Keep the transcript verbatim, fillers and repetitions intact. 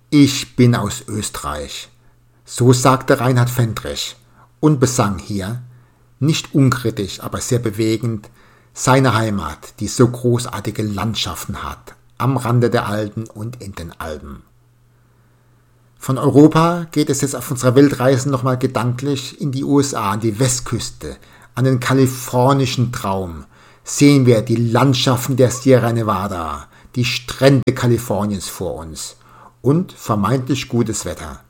Ich bin aus Österreich, so sagte Reinhard Fendrich und besang hier, nicht unkritisch, aber sehr bewegend, seine Heimat, die so großartige Landschaften hat, am Rande der Alpen und in den Alpen. Von Europa geht es jetzt auf unserer Weltreise nochmal gedanklich in die U S A, an die Westküste, an den kalifornischen Traum. Sehen wir die Landschaften der Sierra Nevada, die Strände Kaliforniens vor uns und vermeintlich gutes Wetter.